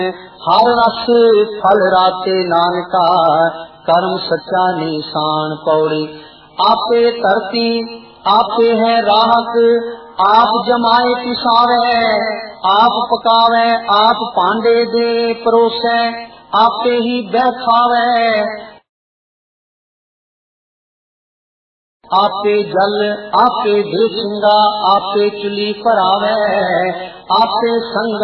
हर रस फल राते नानका कर्म सच्चा निशान पौड़ी। आपे धरती आपे है राहत, आप जमाए पिसावे, आप पकावे, आप पांडे दे परोसे, आपे ही बैठावे। आपे जल आपे दे सिंगा, आपे चुली भरावे, आपे संग